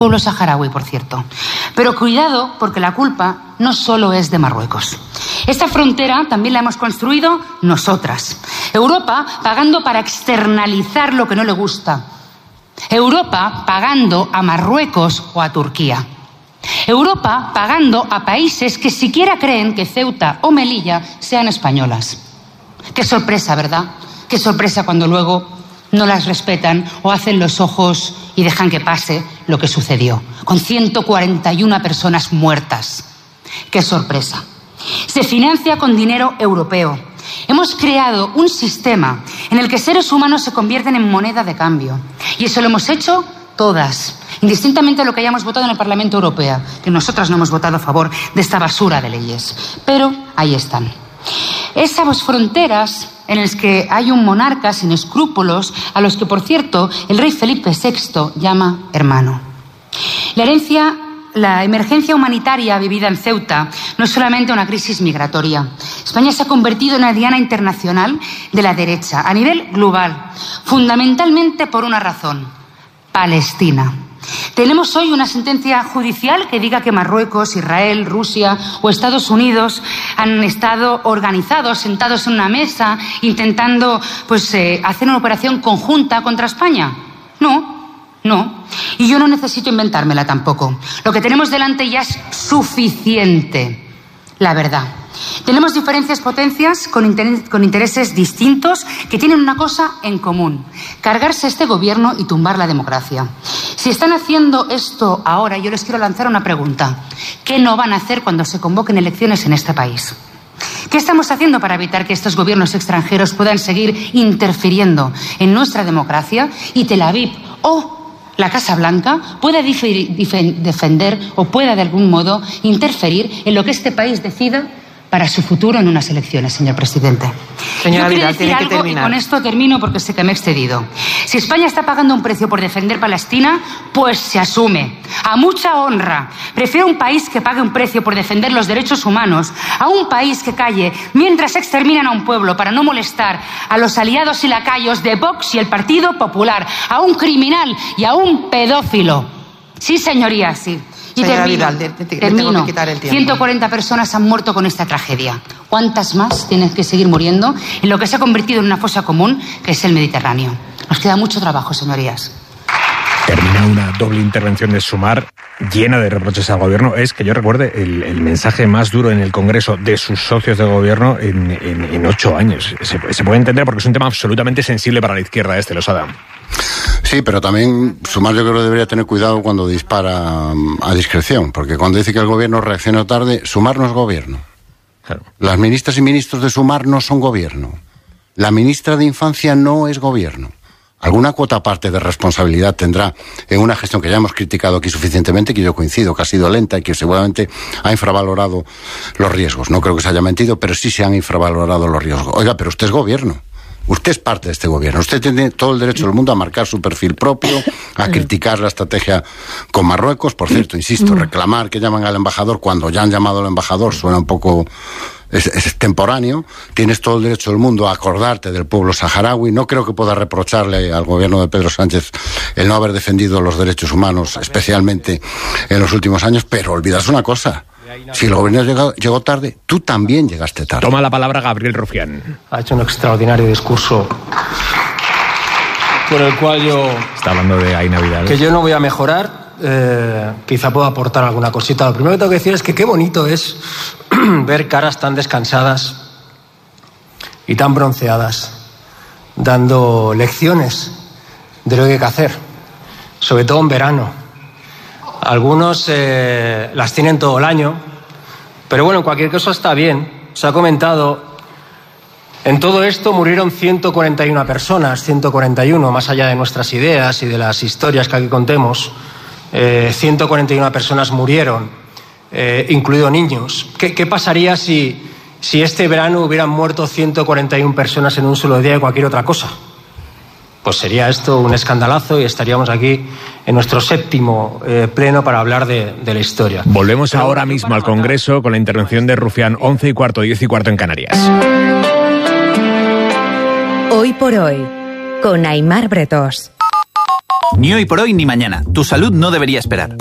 pueblo saharaui, por cierto. Pero cuidado, porque la culpa no solo es de Marruecos. Esta frontera también la hemos construido nosotras. Europa pagando para externalizar lo que no le gusta. Europa pagando a Marruecos o a Turquía. Europa pagando a países que siquiera creen que Ceuta o Melilla sean españolas. Qué sorpresa, ¿verdad? Qué sorpresa cuando luego no las respetan o hacen los ojos y dejan que pase lo que sucedió, con 141 personas muertas. ¡Qué sorpresa! Se financia con dinero europeo. Hemos creado un sistema en el que seres humanos se convierten en moneda de cambio. Y eso lo hemos hecho todas, indistintamente de lo que hayamos votado en el Parlamento Europeo, que nosotras no hemos votado a favor de esta basura de leyes. Pero ahí están. Esas fronteras en las que hay un monarca sin escrúpulos, a los que, por cierto, el rey Felipe VI llama hermano. La emergencia humanitaria vivida en Ceuta no es solamente una crisis migratoria. España se ha convertido en una diana internacional de la derecha, a nivel global, fundamentalmente por una razón: Palestina. Tenemos hoy una sentencia judicial que diga que Marruecos, Israel, Rusia o Estados Unidos han estado organizados, sentados en una mesa, intentando hacer una operación conjunta contra España. No. Y yo no necesito inventármela tampoco. Lo que tenemos delante ya es suficiente, la verdad. Tenemos diferentes potencias con intereses distintos que tienen una cosa en común: cargarse este gobierno y tumbar la democracia. Si están haciendo esto ahora, yo les quiero lanzar una pregunta. ¿Qué no van a hacer cuando se convoquen elecciones en este país? ¿Qué estamos haciendo para evitar que estos gobiernos extranjeros puedan seguir interfiriendo en nuestra democracia y Tel Aviv o la Casa Blanca pueda defender o pueda de algún modo interferir en lo que este país decida para su futuro en unas elecciones, señor presidente? Señora Yo quiero Vidal, decir tiene que algo terminar. y con esto termino porque sé que me he excedido. Si España está pagando un precio por defender Palestina, pues se asume. A mucha honra. Prefiero un país que pague un precio por defender los derechos humanos a un país que calle mientras exterminan a un pueblo para no molestar a los aliados y lacayos de Vox y el Partido Popular, a un criminal y a un pedófilo. Sí, señorías, sí. Y Señora termino. Vidal, tengo que quitar el tiempo. 140 personas han muerto con esta tragedia. ¿Cuántas más tienen que seguir muriendo en lo que se ha convertido en una fosa común, que es el Mediterráneo? Nos queda mucho trabajo, señorías. Termina una doble intervención de Sumar llena de reproches al gobierno. Es, que yo recuerde, el mensaje más duro en el Congreso de sus socios de gobierno en 8 años. Se puede entender porque es un tema absolutamente sensible para la izquierda Losada. Sí, pero también Sumar yo creo que debería tener cuidado cuando dispara a discreción, porque cuando dice que el gobierno reacciona tarde, Sumar no es gobierno. Claro. Las ministras y ministros de Sumar no son gobierno. La ministra de Infancia no es gobierno. Alguna cuota aparte de responsabilidad tendrá en una gestión que ya hemos criticado aquí suficientemente, que yo coincido que ha sido lenta y que seguramente ha infravalorado los riesgos. No creo que se haya mentido, pero sí se han infravalorado los riesgos. Oiga, pero usted es gobierno. Usted es parte de este gobierno. Usted tiene todo el derecho del mundo a marcar su perfil propio, a criticar la estrategia con Marruecos. Por cierto, insisto, reclamar que llaman al embajador cuando ya han llamado al embajador suena un poco... Es extemporáneo. Tienes todo el derecho del mundo a acordarte del pueblo saharaui. No creo que pueda reprocharle al gobierno de Pedro Sánchez el no haber defendido los derechos humanos, especialmente en los últimos años, pero olvidas una cosa. Si el gobierno llegó tarde, tú también llegaste tarde. Toma la palabra Gabriel Rufián. Ha hecho un extraordinario discurso con el cual Está hablando de Aina Vidal. que yo no voy a mejorar. Quizá pueda aportar alguna cosita. Lo primero que tengo que decir es que qué bonito es ver caras tan descansadas y tan bronceadas dando lecciones de lo que hay que hacer, sobre todo en verano. Algunos las tienen todo el año, pero bueno, en cualquier caso está bien. Se ha comentado, en todo esto murieron 141 personas, 141, más allá de nuestras ideas y de las historias que aquí contemos. 141 personas murieron, incluidos niños. ¿Qué pasaría si este verano hubieran muerto 141 personas en un solo día de cualquier otra cosa? Pues sería esto un escandalazo y estaríamos aquí en nuestro 7º pleno para hablar de la historia. Volvemos ahora mismo al Congreso con la intervención de Rufián, 11:15, 10:15 en Canarias. Hoy por hoy, con Aimar Bretós. Ni hoy por hoy ni mañana. Tu salud no debería esperar.